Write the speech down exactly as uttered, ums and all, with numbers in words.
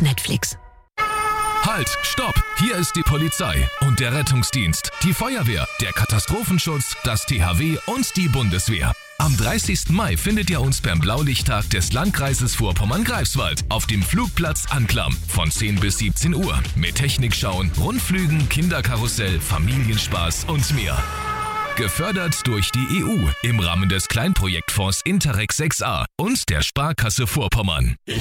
Netflix. Halt, stopp! Hier ist die Polizei und der Rettungsdienst, die Feuerwehr, der Katastrophenschutz, das T H W und die Bundeswehr. Am dreißigsten Mai findet ihr uns beim Blaulichttag des Landkreises Vorpommern-Greifswald auf dem Flugplatz Anklam von zehn bis siebzehn Uhr mit Technikschauen, Rundflügen, Kinderkarussell, Familienspaß und mehr. Gefördert durch die E U im Rahmen des Kleinprojektfonds Interreg sechs a und der Sparkasse Vorpommern.